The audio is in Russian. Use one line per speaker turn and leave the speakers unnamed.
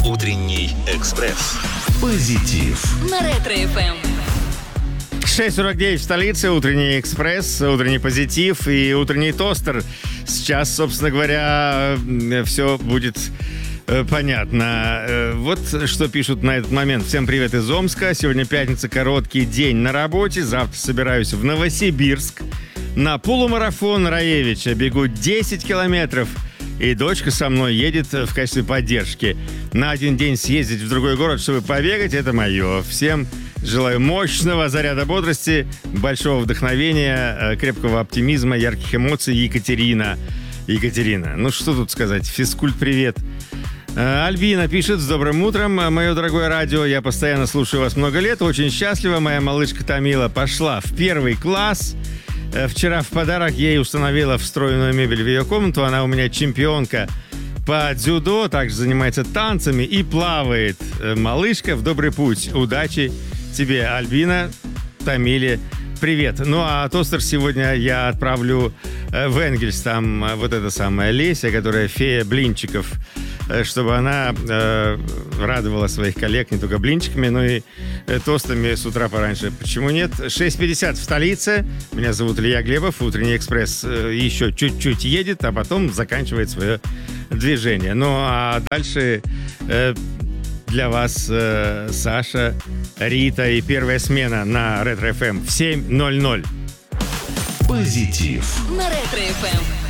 Утренний экспресс. Позитив.
На Ретро-ФМ.
6:49 в столице, утренний экспресс, утренний позитив и утренний тостер. Сейчас, собственно говоря, все будет понятно. Вот что пишут на этот момент. Всем привет из Омска. Сегодня пятница, короткий день на работе. Завтра собираюсь в Новосибирск на полумарафон Раевича. Бегу 10 километров. И дочка со мной едет в качестве поддержки. На один день съездить в другой город, чтобы побегать, это мое. Всем желаю мощного заряда бодрости, большого вдохновения, крепкого оптимизма, ярких эмоций. Екатерина. Ну что тут сказать? Физкульт-привет. Альбина пишет: с добрым утром, мое дорогое радио. Я постоянно слушаю вас много лет. Очень счастлива. Моя малышка Тамила пошла в 1 класс. Вчера в подарок ей установила встроенную мебель в ее комнату. Она у меня чемпионка по дзюдо, также занимается танцами и плавает. Малышка, в добрый путь. Удачи тебе, Альбина, Тамиле. Привет. Ну а тостер сегодня я отправлю в Энгельс. Там вот эта самая Леся, которая фея блинчиков, чтобы она радовала своих коллег не только блинчиками, но и тостами с утра пораньше. Почему нет? 6:50 в столице. Меня зовут Илья Глебов. Утренний экспресс еще чуть-чуть едет, а потом заканчивает свое движение. Ну а дальше для вас Саша, Рита и первая смена на Ретро-ФМ в 7:00.
Позитив.
На Ретро-ФМ.